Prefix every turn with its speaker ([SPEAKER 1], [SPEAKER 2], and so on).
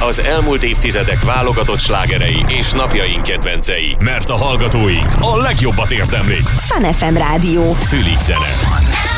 [SPEAKER 1] az elmúlt évtizedek válogatott slágerei és napjaink kedvencei.
[SPEAKER 2] Mert a hallgatóink a legjobbat érdemlik.
[SPEAKER 3] Fun FM Rádió.
[SPEAKER 2] Fülig zene.